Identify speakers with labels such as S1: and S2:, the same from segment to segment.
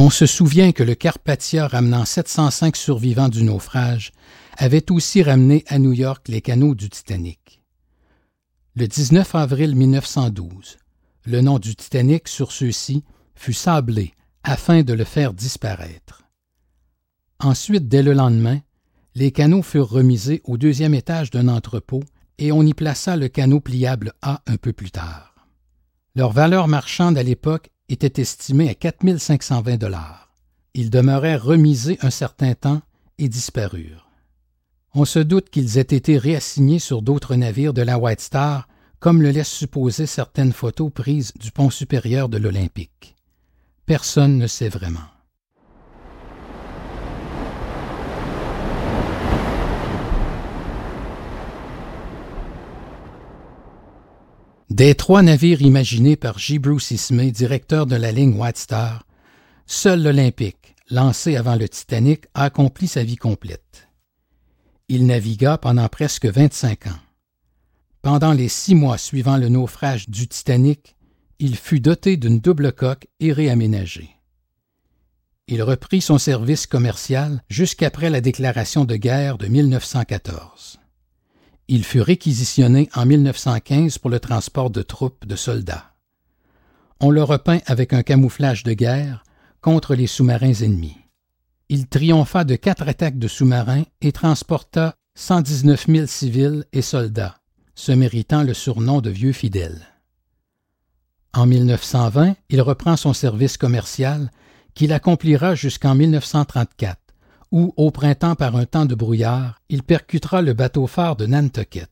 S1: On se souvient que le Carpathia, ramenant 705 survivants du naufrage, avait aussi ramené à New York les canots du Titanic. Le 19 avril 1912, le nom du Titanic sur ceux-ci fut sablé afin de le faire disparaître. Ensuite, dès le lendemain, les canots furent remisés au deuxième étage d'un entrepôt et on y plaça le canot pliable A un peu plus tard. Leur valeur marchande à l'époque était estimée à 4 520 $. Ils demeurèrent remisés un certain temps et disparurent. On se doute qu'ils aient été réassignés sur d'autres navires de la White Star, comme le laissent supposer certaines photos prises du pont supérieur de l'Olympique. Personne ne sait vraiment. Des 3 navires imaginés par J. Bruce Ismay, directeur de la ligne White Star, seul l'Olympique, lancé avant le Titanic, a accompli sa vie complète. Il navigua pendant presque 25 ans. Pendant les 6 mois suivant le naufrage du Titanic, il fut doté d'une double coque et réaménagé. Il reprit son service commercial jusqu'après la déclaration de guerre de 1914. Il fut réquisitionné en 1915 pour le transport de troupes de soldats. On le repeint avec un camouflage de guerre contre les sous-marins ennemis. Il triompha de 4 attaques de sous-marins et transporta 119 000 civils et soldats, se méritant le surnom de vieux fidèle. En 1920, il reprend son service commercial qu'il accomplira jusqu'en 1934, où, au printemps par un temps de brouillard, il percutera le bateau-phare de Nantucket.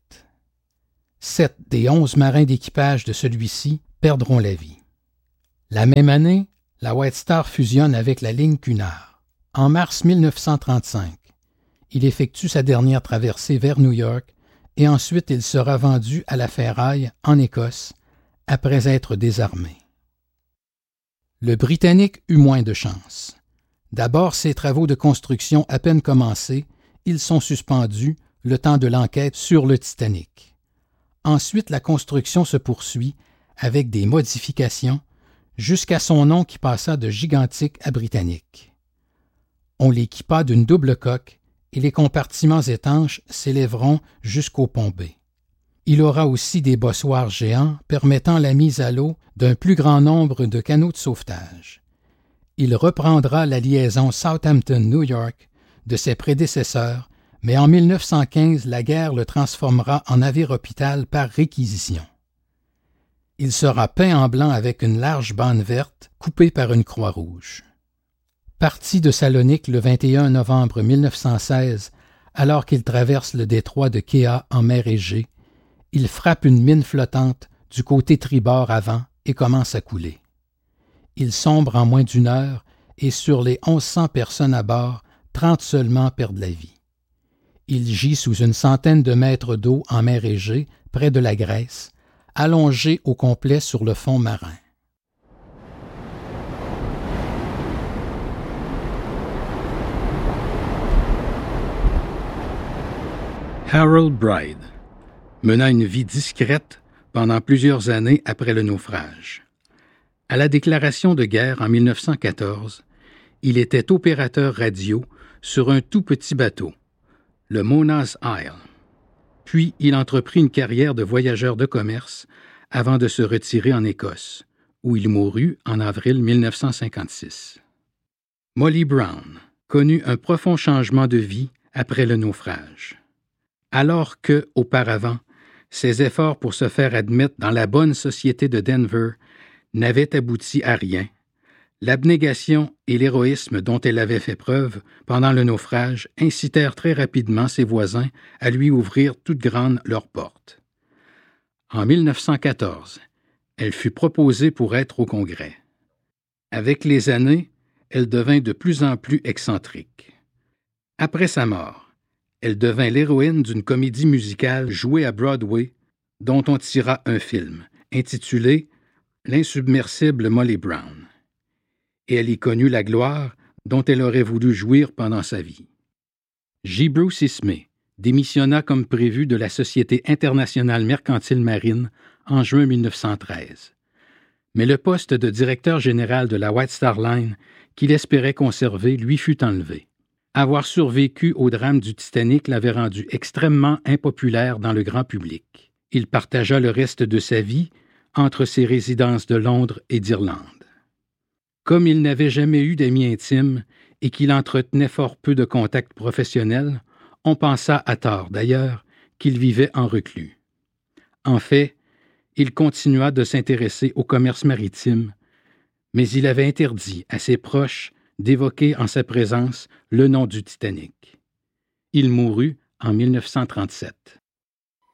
S1: 7 des 11 marins d'équipage de celui-ci perdront la vie. La même année, la White Star fusionne avec la ligne Cunard. En mars 1935, il effectue sa dernière traversée vers New York et ensuite il sera vendu à la ferraille en Écosse après être désarmé. Le Britannique eut moins de chance. D'abord, ses travaux de construction à peine commencés, ils sont suspendus le temps de l'enquête sur le Titanic. Ensuite, la construction se poursuit avec des modifications jusqu'à son nom qui passa de Gigantic à Britannique. On l'équipa d'une double coque et les compartiments étanches s'élèveront jusqu'au pont B. Il aura aussi des bossoirs géants permettant la mise à l'eau d'un plus grand nombre de canaux de sauvetage. Il reprendra la liaison Southampton-New York de ses prédécesseurs, mais en 1915, la guerre le transformera en navire-hôpital par réquisition. Il sera peint en blanc avec une large bande verte coupée par une croix rouge. Parti de Salonique le 21 novembre 1916, alors qu'il traverse le détroit de Kea en mer Égée, il frappe une mine flottante du côté tribord avant et commence à couler. Il sombre en moins d'1 heure et sur les 1100 personnes à bord, 30 seulement perdent la vie. Il gît sous une centaine de mètres d'eau en mer Égée, près de la Grèce, allongé au complet sur le fond marin. Harold Bride mena une vie discrète pendant plusieurs années après le naufrage. À la déclaration de guerre en 1914, il était opérateur radio sur un tout petit bateau, le Mona's Isle. Puis il entreprit une carrière de voyageur de commerce avant de se retirer en Écosse, où il mourut en avril 1956. Molly Brown connut un profond changement de vie après le naufrage. Alors que, auparavant, ses efforts pour se faire admettre dans la bonne société de Denver n'avaient abouti à rien, l'abnégation et l'héroïsme dont elle avait fait preuve pendant le naufrage incitèrent très rapidement ses voisins à lui ouvrir toutes grandes leurs portes. En 1914, elle fut proposée pour être au Congrès. Avec les années, elle devint de plus en plus excentrique. Après sa mort, elle devint l'héroïne d'une comédie musicale jouée à Broadway dont on tira un film, intitulé « L'insubmersible Molly Brown ». Et elle y connut la gloire dont elle aurait voulu jouir pendant sa vie. J. Bruce Ismay démissionna comme prévu de la Société internationale mercantile marine en juin 1913. Mais le poste de directeur général de la White Star Line, qu'il espérait conserver, lui fut enlevé. Avoir survécu au drame du Titanic l'avait rendu extrêmement impopulaire dans le grand public. Il partagea le reste de sa vie entre ses résidences de Londres et d'Irlande. Comme il n'avait jamais eu d'amis intimes et qu'il entretenait fort peu de contacts professionnels, on pensa, à tort d'ailleurs, qu'il vivait en reclus. En fait, il continua de s'intéresser au commerce maritime, mais il avait interdit à ses proches d'évoquer en sa présence le nom du Titanic. Il mourut en 1937.